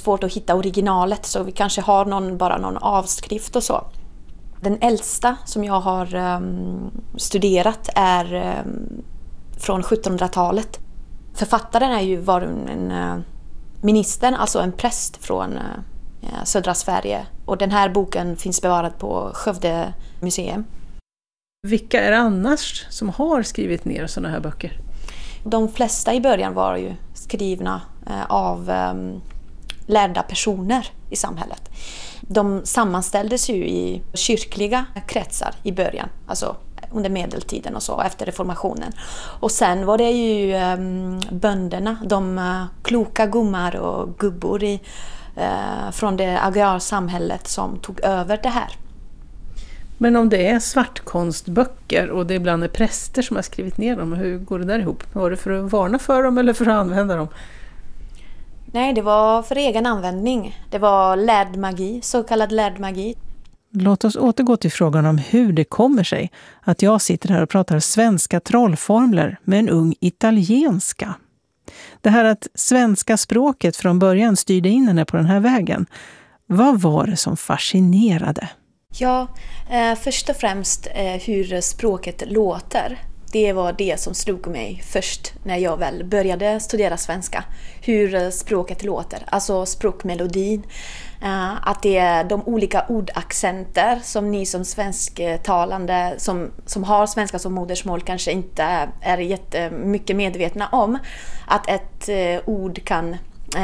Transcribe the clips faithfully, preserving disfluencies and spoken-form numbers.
svårt att hitta originalet, så vi kanske har någon, bara någon avskrift och så. Den äldsta som jag har um, studerat är um, från sjuttonhundratalet. Författaren är ju var en, en uh, ministern, alltså en präst från uh, södra Sverige. Och den här boken finns bevarad på Skövde museum. Vilka är det annars som har skrivit ner sådana här böcker? De flesta i början var ju skrivna uh, av um, lärda personer i samhället. De sammanställdes ju i kyrkliga kretsar i början, alltså under medeltiden och så, efter reformationen. Och sen var det ju um, bönderna, de uh, kloka gummar och gubbor i, uh, från det agrarsamhället som tog över det här. Men om det är svartkonstböcker och det ibland är präster som har skrivit ner dem, hur går det där ihop? Var det för att varna för dem eller för att använda dem? Nej, det var för egen användning. Det var lärd magi, så kallad lärd magi. Låt oss återgå till frågan om hur det kommer sig att jag sitter här och pratar svenska trollformler med en ung italienska. Det här att svenska språket från början styrde in henne på den här vägen. Vad var det som fascinerade? Ja, eh, först och främst eh, hur språket låter. Det var det som slog mig först när jag väl började studera svenska. Hur språket låter, alltså språkmelodin. Att det är de olika ordaccenter som ni som svensktalande, som, som har svenska som modersmål, kanske inte är jättemycket medvetna om. Att ett ord kan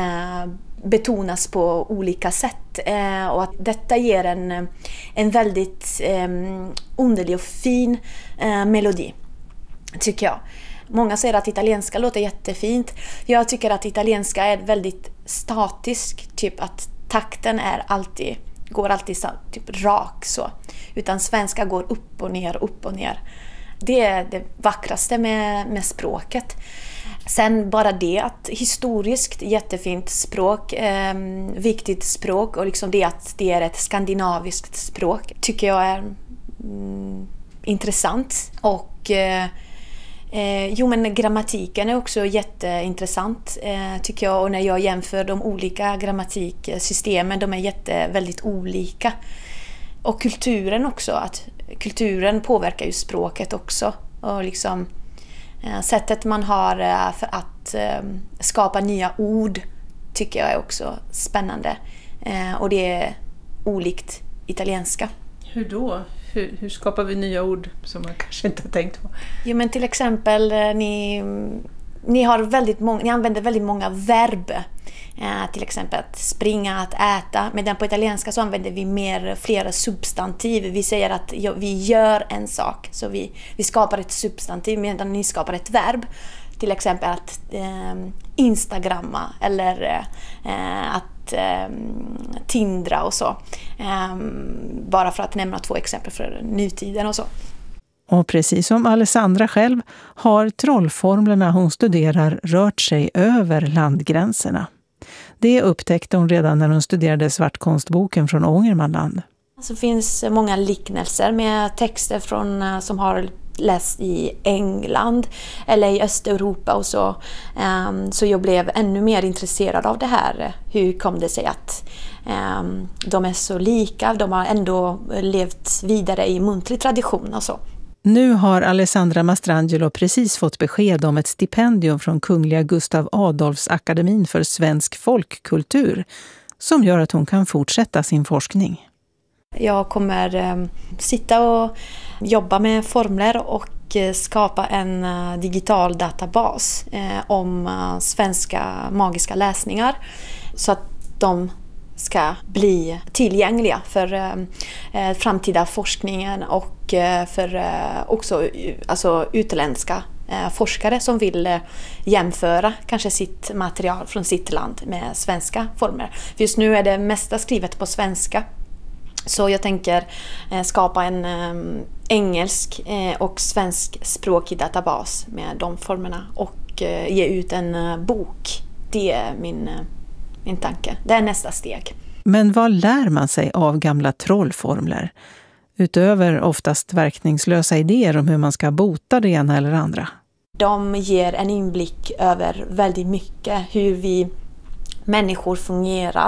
betonas på olika sätt. Och att detta ger en, en väldigt underlig och fin melodi, tycker jag. Många säger att italienska låter jättefint. Jag tycker att italienska är väldigt statisk, typ att takten är alltid, går alltid typ rak så. Utan svenska går upp och ner, upp och ner. Det är det vackraste med, med språket. Sen bara det att historiskt jättefint språk, eh, viktigt språk, och liksom det att det är ett skandinaviskt språk tycker jag är mm, intressant. Och eh, Eh, jo, men grammatiken är också jätteintressant eh, tycker jag, och när jag jämför de olika grammatiksystemen, de är jätte, väldigt olika. Och kulturen också, att kulturen påverkar ju språket också, och liksom eh, sättet man har eh, för att eh, skapa nya ord tycker jag är också spännande, eh, och det är olikt italienska. Hur då? Hur, hur skapar vi nya ord som man kanske inte har tänkt på? Jo, men till exempel ni, ni, har väldigt många, ni använder väldigt många verb. Eh, till exempel att springa, att äta. Medan på italienska så använder vi mer, flera substantiv. Vi säger att ja, vi gör en sak. Så vi, vi skapar ett substantiv medan ni skapar ett verb. Till exempel att eh, instagramma eller eh, att eh, tindra och så. Eh, bara för att nämna två exempel för nutiden och så. Och precis som Alessandra själv har trollformlerna hon studerar rört sig över landgränserna. Det upptäckte hon redan när hon studerade svartkonstboken från Ångermanland. Det finns många liknelser med texter från, som har läst i England eller i Östeuropa och så. Um, så jag blev ännu mer intresserad av det här. Hur kom det sig att um, de är så lika? De har ändå levt vidare i muntlig tradition och så. Nu har Alessandra Mastrangelo precis fått besked om ett stipendium från Kungliga Gustav Adolfs akademin för svensk folkkultur som gör att hon kan fortsätta sin forskning. Jag kommer eh, sitta och jobba med formler och eh, skapa en eh, digital databas eh, om eh, svenska magiska läsningar så att de ska bli tillgängliga för eh, framtida forskningen och eh, för eh, också alltså, utländska eh, forskare som vill eh, jämföra kanske sitt material från sitt land med svenska former. För just nu är det mesta skrivet på svenska. Så jag tänker eh, skapa en eh, engelsk eh, och svensk språkig databas med de formerna och eh, ge ut en eh, bok. Det är min, eh, min tanke. Det är nästa steg. Men vad lär man sig av gamla trollformler? Utöver oftast verkningslösa idéer om hur man ska bota det ena eller andra. De ger en inblick över väldigt mycket hur vi människor fungerar.